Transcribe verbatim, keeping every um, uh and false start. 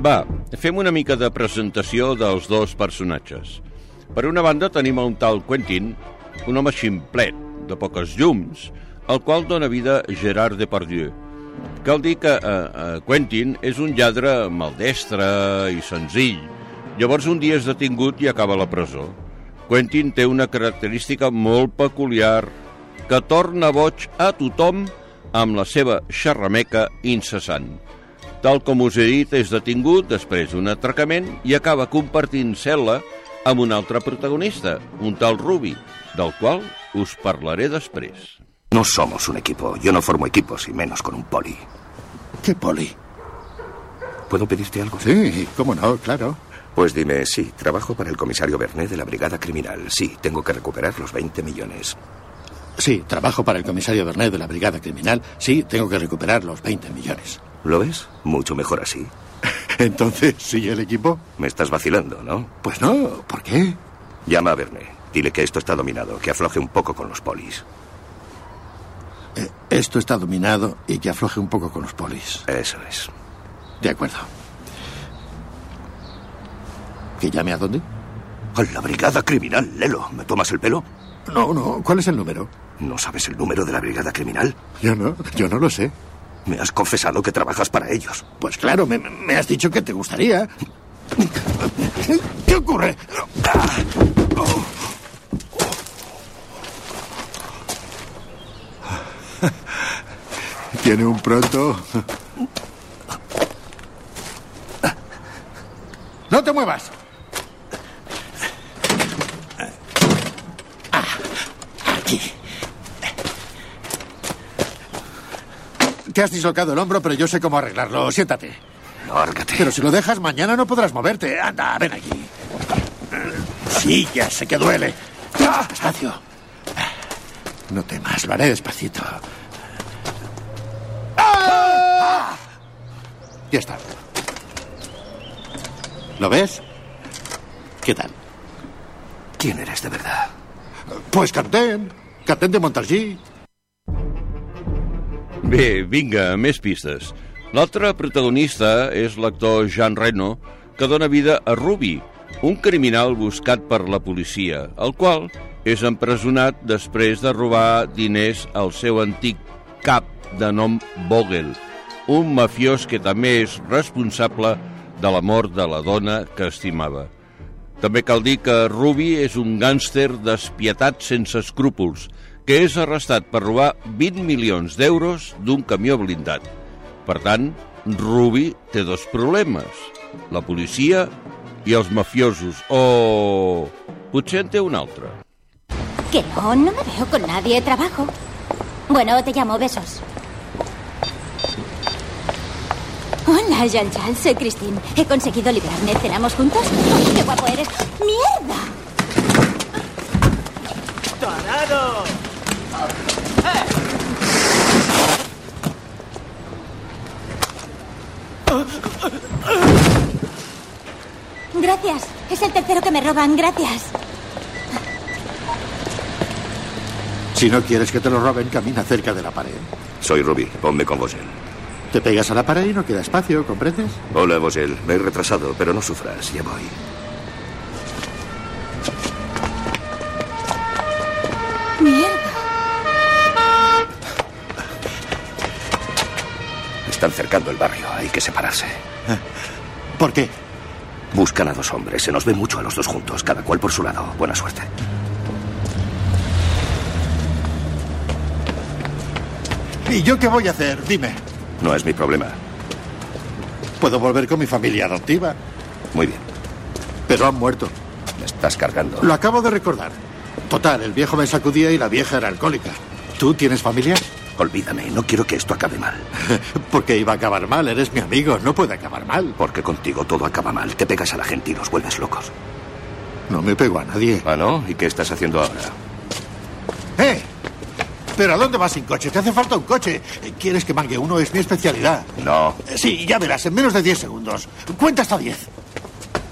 Va, fem una mica de presentació dels dos personatges. Per una banda tenim un tal Quentin, un home ximplet, de poques llums, al qual dona vida Gerard Depardieu. Cal dir que eh, eh, Quentin és un lladre maldestre i senzill. Llavors un dia és detingut i acaba a la presó. Quentin té una característica molt peculiar, que torna boig a tothom amb la seva xerrameca incessant. Tal com us he dit, és detingut després d'un atracament i acaba compartint cel·la amb un altre protagonista, un tal Ruby, del qual us parlaré després. No somos un equipo. Yo no formo equipos, y menos con un poli. ¿Qué poli? ¿Puedo pedirte algo? Sí, cómo no, claro. Pues dime, sí, trabajo para el comisario Bernet de la Brigada Criminal. Sí, tengo que recuperar los veinte millones. Sí, trabajo para el comisario Bernet de la Brigada Criminal. Sí, tengo que recuperar los veinte millones. ¿Lo ves? Mucho mejor así. Entonces, ¿sigue el equipo? Me estás vacilando, ¿no? Pues no, ¿por qué? Llama a Bernet. Dile que esto está dominado, que afloje un poco con los polis. Eh, esto está dominado y que afloje un poco con los polis. Eso es. De acuerdo. ¿Que llame a dónde? A la Brigada Criminal, Lelo. ¿Me tomas el pelo? No, no. ¿Cuál es el número? ¿No sabes el número de la Brigada Criminal? Yo no, yo no lo sé. Me has confesado que trabajas para ellos. Pues claro, me, me has dicho que te gustaría. ¿Qué ocurre? Tiene un pronto. ¡No te muevas! Ah, aquí. Te has dislocado el hombro, pero yo sé cómo arreglarlo. Siéntate. Lárgate. Pero si lo dejas, mañana no podrás moverte. Anda, ven aquí. Sí, ya sé que duele. ¡Ah! Despacio. No temas, lo haré despacito. ¡Ah! Ya está. ¿Lo ves? ¿Qué tal? ¿Quién eres de verdad? Pues Carten. Carten de Montargí. Bé, vinga, més pistes. L'altre protagonista és l'actor Jean Reno, que dona vida a Ruby, un criminal buscat per la policia, el qual és empresonat després de robar diners al seu antic cap de nom Vogel, un mafiós que també és responsable de la mort de la dona que estimava. També cal dir que Ruby és un gàngster despietat sense escrúpols, que és arrestat per robar vint milions d'euros d'un camió blindat. Per tant, Ruby té dos problemes, la policia i els mafiosos, o potser en té un altre. Que no, no me veo con nadie, trabajo. Bueno, te llamo, besos. Hola, Jean-Charles, soy Christine. He conseguido librarme. ¿Cenamos juntos? ¡Oh, qué guapo eres! ¡Mierda! ¡Tarado! Gracias. Es el tercero que me roban. Gracias. Si no quieres que te lo roben, camina cerca de la pared. Soy Ruby. Ponme con Vogel. Te pegas a la pared y no queda espacio, ¿comprendes? Hola, Vogel. Me he retrasado, pero no sufras. Ya voy. Mierda. Están cercando el barrio. Hay que separarse. ¿Por qué? Buscan a dos hombres. Se nos ve mucho a los dos juntos, cada cual por su lado. Buena suerte. ¿Y yo qué voy a hacer? Dime. No es mi problema. Puedo volver con mi familia adoptiva. Muy bien. Pero han muerto. Me estás cargando. Lo acabo de recordar. Total, el viejo me sacudía y la vieja era alcohólica. ¿Tú tienes familia? Olvídame, no quiero que esto acabe mal. Porque iba a acabar mal, eres mi amigo, no puede acabar mal. Porque contigo todo acaba mal. Te pegas a la gente y los vuelves locos. No me pego a nadie. ¿Ah, no? ¿Y qué estás haciendo ahora? ¡Eh! ¿Pero a dónde vas sin coche? Te hace falta un coche. ¿Quieres que mangue uno? Es mi especialidad. No. Sí, ya verás, en menos de diez segundos. Cuenta hasta diez.